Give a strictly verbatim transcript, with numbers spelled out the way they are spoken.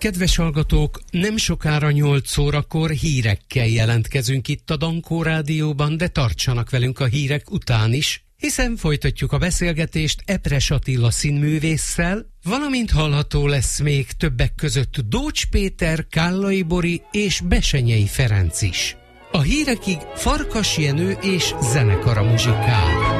Kedves hallgatók, nem sokára nyolc órakor hírekkel jelentkezünk itt a Dankó Rádióban, de tartsanak velünk a hírek után is, hiszen folytatjuk a beszélgetést Epres Attila színművésszel, valamint hallható lesz még többek között Dócs Péter, Kállai Bori és Besenyei Ferenc is. A hírekig Farkas Jenő és zenekara muzsikál.